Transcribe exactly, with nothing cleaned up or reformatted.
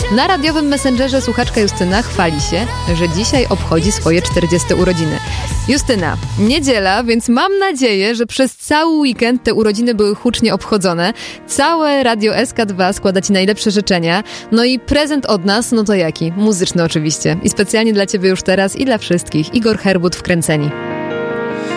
Na radiowym messengerze słuchaczka Justyna chwali się, że dzisiaj obchodzi swoje czterdzieste urodziny. Justyna, niedziela, więc mam nadzieję, że przez cały weekend te urodziny były hucznie obchodzone. Całe Radio S K dwa składa Ci najlepsze życzenia. No i prezent od nas, no to jaki? Muzyczny oczywiście. I specjalnie dla Ciebie już teraz i dla wszystkich. Igor Herbut, Wkręceni.